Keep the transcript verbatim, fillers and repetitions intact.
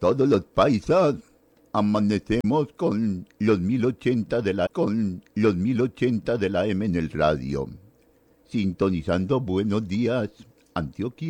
todos los paisas amanecemos con los mil ochenta de la con los mil ochenta de la M en el radio, sintonizando Buenos Días, Antioquia.